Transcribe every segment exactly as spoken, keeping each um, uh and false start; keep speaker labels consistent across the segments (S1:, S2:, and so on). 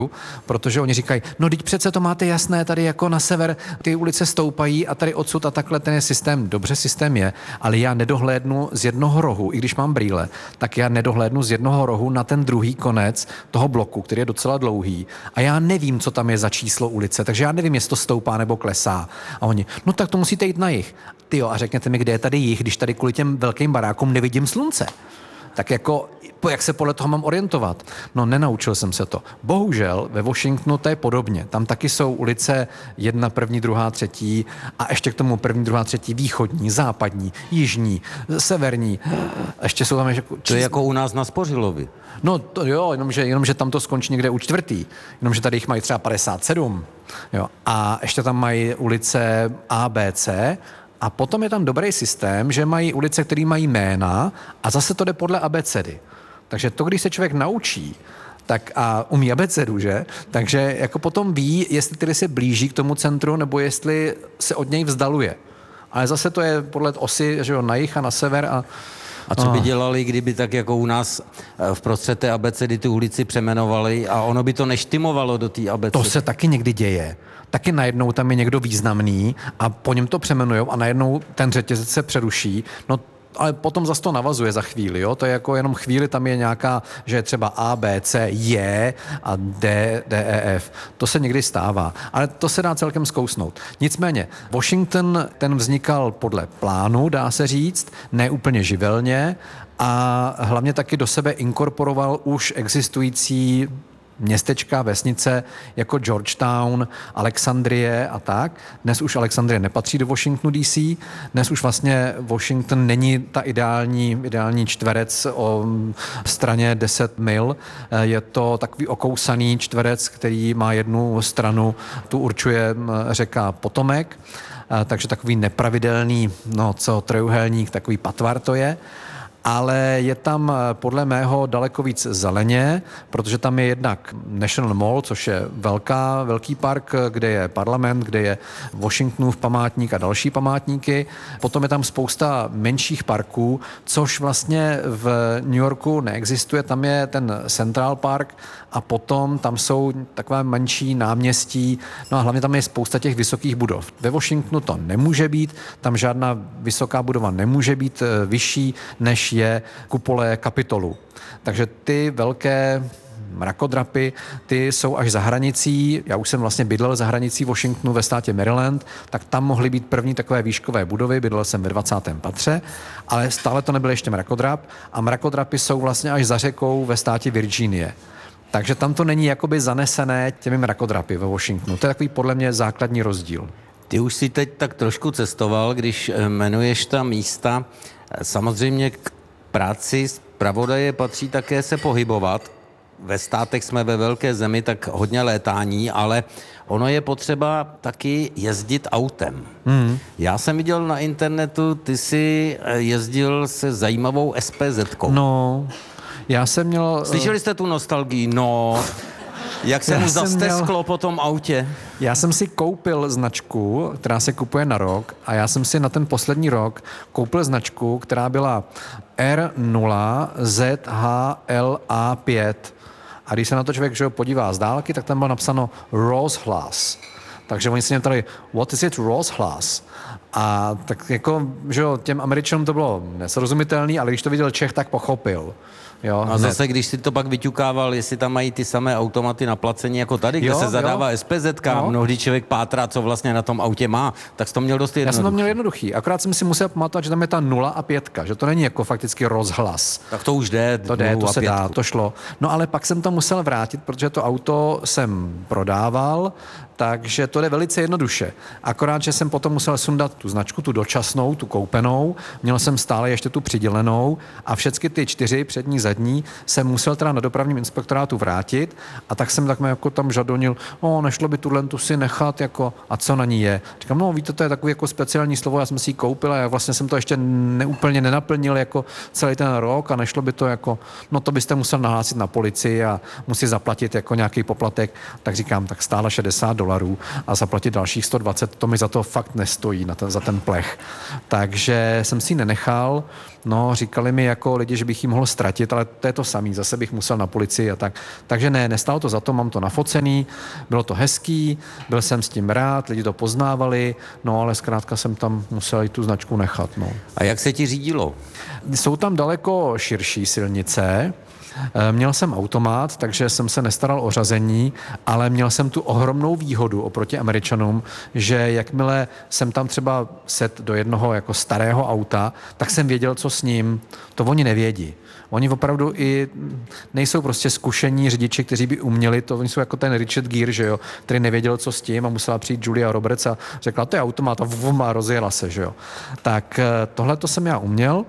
S1: protože oni říkají, no teď přece to máte jasné, tady jako na sever ty ulice stoupají a tady odsud a takhle ten je systém, dobře systém je, ale já nedohlédnu z jednoho rohu, i když mám brýle, tak já nedohlédnu z jednoho rohu na ten druhý konec toho bloku, který je docela dlouhý a já nevím, co tam je za číslo ulice, takže já nevím, jestli to stoupá nebo klesá. A oni, no tak to musíte jít na jih. Tyjo, a řekněte mi, kde je tady jih, když tady kvůli těm velkým barákům nevidím slunce. Tak jako, jak se podle toho mám orientovat? No, nenaučil jsem se to. Bohužel ve Washingtonu to je podobně. Tam taky jsou ulice jedna, první, druhá, třetí a ještě k tomu první, druhá, třetí východní, západní, jižní, severní. Ještě jsou tam ještě...
S2: To je jako u nás na Spořilovi.
S1: No to jo, jenomže, jenomže tam to skončí někde u čtvrtý. Jenomže tady jich mají třeba padesát sedm. Jo. A ještě tam mají ulice A, B, C. A potom je tam dobrý systém, že mají ulice, které mají jména a zase to jde podle abecedy. Takže to, když se člověk naučí, tak a umí abecedu, že? Takže jako potom ví, jestli tedy se blíží k tomu centru, nebo jestli se od něj vzdaluje. Ale zase to je podle osy, že jo, na jih a na sever a
S2: A co by dělali, kdyby tak jako u nás v prostřed té abecedy tu ulici přemenovali a ono by to neštimovalo do té abecedy?
S1: To se taky někdy děje. Taky najednou tam je někdo významný a po něm to přemenujou a najednou ten řetězec se přeruší. No ale potom zase to navazuje za chvíli, jo? To je jako jenom chvíli, tam je nějaká, že je třeba A, B, C, J a D, D, E, F. To se někdy stává, ale to se dá celkem zkousnout. Nicméně, Washington, ten vznikal podle plánu, dá se říct, ne úplně živelně a hlavně taky do sebe inkorporoval už existující městečka, vesnice jako Georgetown, Alexandrie a tak. Dnes už Alexandrie nepatří do Washingtonu D C. Dnes už vlastně Washington není ta ideální, ideální čtverec o straně deset mil. Je to takový okousaný čtverec, který má jednu stranu, tu určuje řeka Potomek, takže takový nepravidelný, no co, trojuhelník, takový patvar to je. Ale je tam podle mého daleko víc zeleně, protože tam je jednak National Mall, což je velká, velký park, kde je parlament, kde je Washingtonův památník a další památníky. Potom je tam spousta menších parků, což vlastně v New Yorku neexistuje. Tam je ten Central Park a potom tam jsou takové menší náměstí, no a hlavně tam je spousta těch vysokých budov. Ve Washingtonu to nemůže být, tam žádná vysoká budova nemůže být vyšší, než je kupole Kapitolu. Takže ty velké mrakodrapy, ty jsou až za hranicí, já už jsem vlastně bydlel za hranicí Washingtonu ve státě Maryland, tak tam mohly být první takové výškové budovy, bydlel jsem ve dvacátém patře, ale stále to nebyl ještě mrakodrap a mrakodrapy jsou vlastně až za řekou ve státě Virginie. Takže tam to není jakoby zanesené těmi mrakodrapy ve Washingtonu. To je takový podle mě základní rozdíl.
S2: Ty už si teď tak trošku cestoval, když jmenuješ ta místa. Samozřejmě k práci zpravodaje patří také se pohybovat. Ve státech jsme ve velké zemi, tak hodně létání, ale ono je potřeba taky jezdit autem. Mm. Já jsem viděl na internetu, ty jsi jezdil se zajímavou S P zetkou.
S1: No, já jsem měl...
S2: Slyšeli jste tu nostalgii? No... Jak se mu zastesklo měl... po tom autě?
S1: Já jsem si koupil značku, která se kupuje na rok a já jsem si na ten poslední rok koupil značku, která byla R nula Z H L A pět. A když se na to člověk že podívá z dálky, tak tam bylo napsáno Rosehlas. Takže oni se mě ptali, what is it Rosehlas? A tak jako, že jo, těm Američanům to bylo nesrozumitelný, ale když to viděl Čech, tak pochopil. Jo,
S2: a zase, když si to pak vyťukával, jestli tam mají ty samé automaty na placení jako tady, kde
S1: jo,
S2: se zadává
S1: jo.
S2: S P Z K, no. Mnohdy člověk pátrá, co vlastně na tom autě má, tak jsi to měl dost jednoduchý.
S1: Já jsem to měl jednoduchý, akorát jsem si musel pamatovat, že tam je ta nula a pětka, že to není jako fakticky rozhlas.
S2: Tak to už jde.
S1: To jde, to se dá, to šlo. No ale pak jsem to musel vrátit, protože to auto jsem prodával, takže to jde velice jednoduše. Akorát, že jsem potom musel sundat tu značku, tu dočasnou, tu koupenou, měl jsem stále ještě tu přidělenou a všechny ty čtyři přední, zadní jsem musel teda na dopravním inspektorátu vrátit a tak jsem tak jako tam žadonil, no nešlo by tu lentu si nechat, jako, a co na ní je. Říkám, no víte, to je takový jako speciální slovo, já jsem si ji koupil a já vlastně jsem to ještě neúplně nenaplnil jako celý ten rok a nešlo by to jako, no to byste musel nahlásit na policii a musí zaplatit jako nějaký poplatek, tak říkám, tak stále šedesát dolarů dolarů a zaplatit dalších sto dvacet, to mi za to fakt nestojí na ten, za ten plech. Takže jsem si ji nenechal, no říkali mi jako lidi, že bych ji mohl ztratit, ale to je to samý, zase bych musel na policii a tak. Takže ne, nestálo to za to, mám to nafocený, bylo to hezký, byl jsem s tím rád, lidi to poznávali, no ale zkrátka jsem tam musel i tu značku nechat, no.
S2: A jak se ti řídilo?
S1: Jsou tam daleko širší silnice. Měl jsem automat, takže jsem se nestaral o řazení, ale měl jsem tu ohromnou výhodu oproti Američanům, že jakmile jsem tam třeba set do jednoho jako starého auta, tak jsem věděl, co s ním. To oni nevědí. Oni opravdu i nejsou prostě zkušení řidiči, kteří by uměli to. Oni jsou jako ten Richard Gere, že jo, který nevěděl, co s tím a musela přijít Julia Roberts a řekla, to je automat a vum a rozjela se, že jo. Tak tohle to jsem já uměl.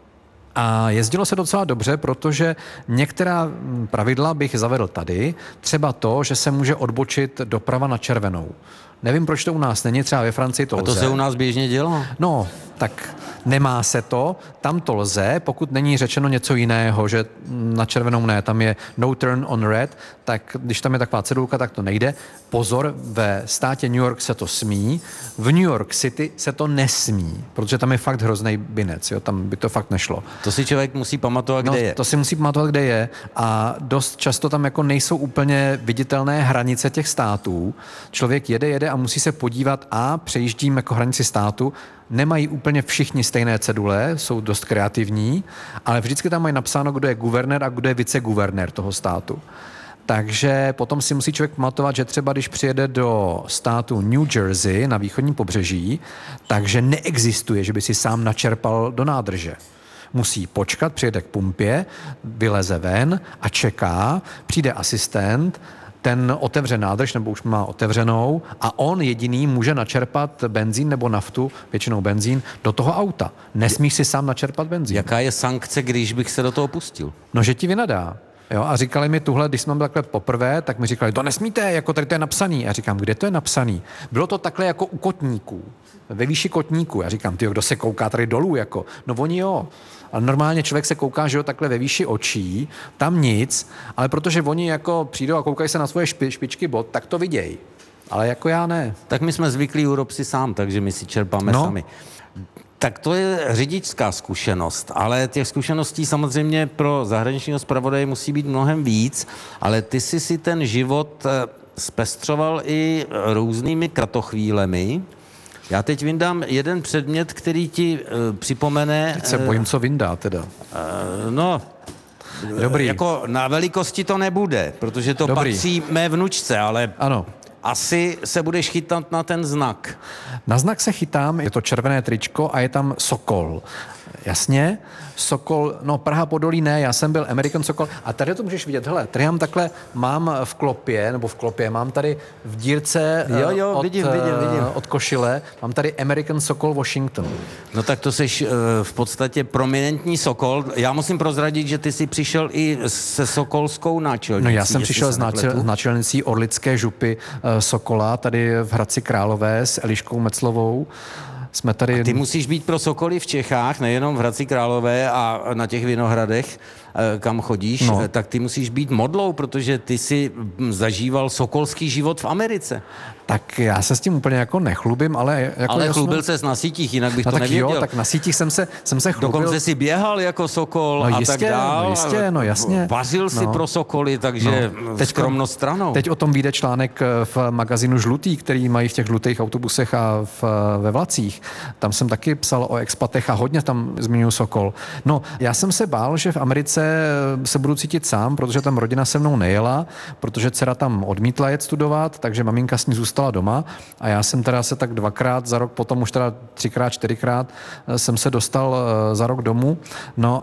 S1: A jezdilo se docela dobře, protože některá pravidla bych zavedl tady, třeba to, že se může odbočit doprava na červenou. Nevím, proč to u nás není, třeba ve Francii to lze.
S2: A to se u nás běžně dělá?
S1: No, tak nemá se to, tam to lze, pokud není řečeno něco jiného, že na červenou ne, tam je no turn on red, tak když tam je taková cedulka, tak to nejde. Pozor, ve státě New York se to smí, v New York City se to nesmí, protože tam je fakt hrozný binec, jo, tam by to fakt nešlo.
S2: To si člověk musí pamatovat,
S1: no,
S2: kde je.
S1: To si musí pamatovat, kde je a dost často tam jako nejsou úplně viditelné hranice těch států. Člověk jede, jede a musí se podívat a přejíždím jako hranici státu. Nemají úplně všichni stejné cedule, jsou dost kreativní, ale vždycky tam mají napsáno, kdo je guvernér a kdo je viceguvernér toho státu. Takže potom si musí člověk pamatovat, že třeba když přijede do státu New Jersey na východním pobřeží, takže neexistuje, že by si sám načerpal do nádrže. Musí počkat, přijede k pumpě, vyleze ven a čeká, přijde asistent, ten otevře nádrž, nebo už má otevřenou a on jediný může načerpat benzín nebo naftu, většinou benzín, do toho auta. Nesmíš si sám načerpat benzín.
S2: Jaká je sankce, když bych se do toho pustil?
S1: No, že ti vynadá. Jo, a říkali mi tuhle, když jsme byli takhle poprvé, tak mi říkali, to nesmíte, jako tady to je napsaný. A říkám, kde to je napsaný? Bylo to takhle jako u kotníků, ve výši kotníků. Já říkám, ty, kdo se kouká tady dolů, jako, no oni jo. Ale normálně člověk se kouká, že jo, takhle ve výši očí, tam nic, ale protože oni jako přijdou a koukají se na svoje špi, špičky bot, tak to vidějí. Ale jako já ne.
S2: Tak my jsme zvyklí urob si sám, takže my si čerpáme
S1: no.
S2: sami. Tak to je řidičská zkušenost, ale těch zkušeností samozřejmě pro zahraničního zpravodaje musí být mnohem víc, ale ty jsi si ten život zpestřoval i různými kratochvílemi. Já teď vyndám jeden předmět, který ti uh, připomene...
S1: Teď se bojím, co vyndá teda. Uh,
S2: no,
S1: Dobrý.
S2: Jako na velikosti to nebude, protože to
S1: Dobrý.
S2: patří mé vnučce, ale...
S1: Ano.
S2: Asi se budeš chytat na ten znak.
S1: Na znak se chytám, je to červené tričko a je tam Sokol. Jasně, Sokol, no Praha Podolí ne, já jsem byl American Sokol a tady to můžeš vidět, hele, tady mám takhle, mám v klopě, nebo v klopě, mám tady v dírce
S2: jo, jo,
S1: od,
S2: vidím, vidím, vidím.
S1: od košile, mám tady American Sokol Washington.
S2: No tak to seš uh, v podstatě prominentní Sokol. Já musím prozradit, že ty jsi přišel i se sokolskou náčelnicí.
S1: No já jsem přišel s náčel, náčelnicí Orlické župy uh, Sokola, tady v Hradci Králové s Eliškou Meclovou. Jsme tady...
S2: A ty musíš být pro Sokoly v Čechách, nejenom v Hradci Králové a na těch Vinohradech, kam chodíš, no. Tak ty musíš být modlou, protože ty jsi zažíval sokolský život v Americe.
S1: Tak já se s tím úplně jako nechlubím, ale... Jako
S2: ale
S1: jasno...
S2: chlubil ses na sítích, jinak bych
S1: no
S2: to
S1: tak
S2: nevěděl.
S1: Jo, tak na sítích jsem se, jsem se chlubil.
S2: Dokonce si běhal jako Sokol
S1: no
S2: a
S1: jistě,
S2: tak dál.
S1: No jistě, no jasně.
S2: Vařil si
S1: no.
S2: pro Sokoly, takže
S1: no.
S2: teď skromnost stranou.
S1: Teď o tom vyjde článek v magazínu Žlutý, který mají v těch žlutých autobusech a v, ve vlacích. Tam jsem taky psal o expatech a hodně tam zmiňuji Sokol. No, já jsem se bál, že v Americe se budu cítit sám, protože tam rodina se mnou nejela, protože dcera tam odmítla jet studovat, takže maminka s ní zůstala doma. A já jsem teda se tak dvakrát za rok, potom už teda třikrát, čtyřikrát jsem se dostal za rok domů. No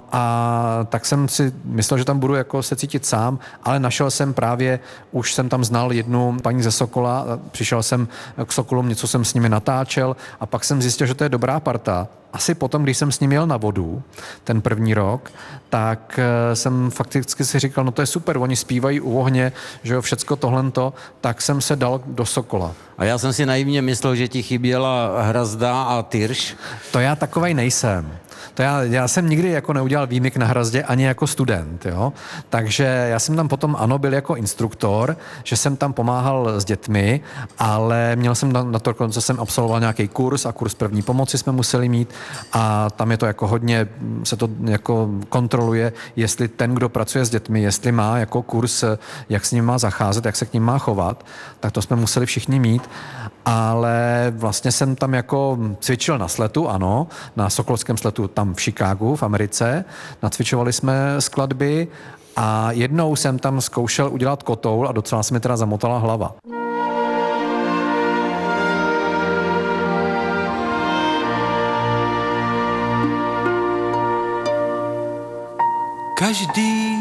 S1: a tak jsem si myslel, že tam budu jako se cítit sám, ale našel jsem právě, už jsem tam znal jednu paní ze Sokola, přišel jsem k Sokolům, něco jsem s nimi natáčel a pak jsem zjistil, že to je dobrá parta. Asi potom, když jsem s ním jel na vodu, ten první rok, tak jsem fakticky si říkal, no to je super, oni zpívají u ohně, že jo, všecko tohlento, tak jsem se dal do Sokola.
S2: A já jsem si naivně myslel, že ti chyběla Hrazda a Tyrš.
S1: To já takovej nejsem. To já, já jsem nikdy jako neudělal výmyk na Hrazdě ani jako student, jo. Takže já jsem tam potom, ano, byl jako instruktor, že jsem tam pomáhal s dětmi, ale měl jsem na, na to, co jsem absolvoval nějaký kurz a kurz první pomoci jsme museli mít a tam je to jako hodně, se to jako kontroluje, jestli ten, kdo pracuje s dětmi, jestli má jako kurz, jak s ním má zacházet, jak se k ním má chovat, tak to jsme museli všichni mít, ale vlastně jsem tam jako cvičil na sletu, ano, na Sokolovském sletu tam v Chicagu, v Americe, nacvičovali jsme skladby a jednou jsem tam zkoušel udělat kotoul a docela se mi teda zamotala hlava.
S3: Každý